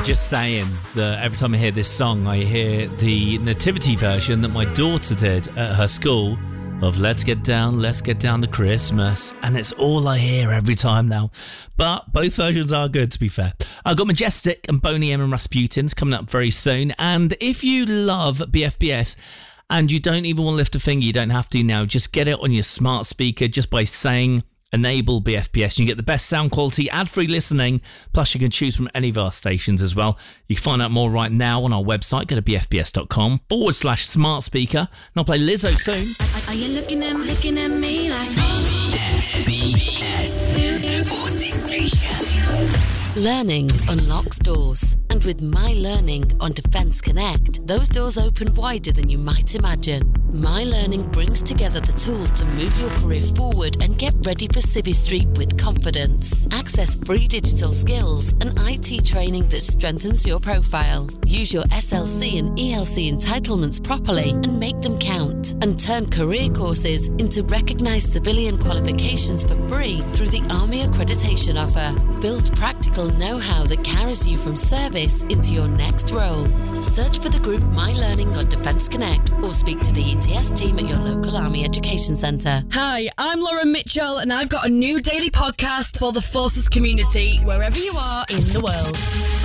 Just saying that every time I hear this song, I hear the nativity version that my daughter did at her school of Let's Get Down to Christmas. And it's all I hear every time now. But both versions are good, to be fair. I've got Majestic and Boney M and Rasputin's coming up very soon. And if you love BFBS and you don't even want to lift a finger, you don't have to now. Just get it on your smart speaker just by saying enable BFBS. You get the best sound quality, ad-free listening, plus you can choose from any of our stations as well. You can find out more right now on our website. Go to bfbs.com/smart speaker. And I'll play Lizzo soon. Are you looking at me like BFBS 40 station. Learning unlocks doors. And with My Learning on Defence Connect, those doors open wider than you might imagine. My Learning brings together the tools to move your career forward and get ready for Civvy Street with confidence. Access free digital skills and IT training that strengthens your profile. Use your SLC and ELC entitlements properly and make them count. And turn career courses into recognised civilian qualifications for free through the Army Accreditation Offer. Build practical know-how that carries you from service into your next role. Search for the group My Learning on Defence Connect or speak to the ETS team at your local Army Education Centre. Hi, I'm Lauren Mitchell and I've got a new daily podcast for the Forces community wherever you are in the world.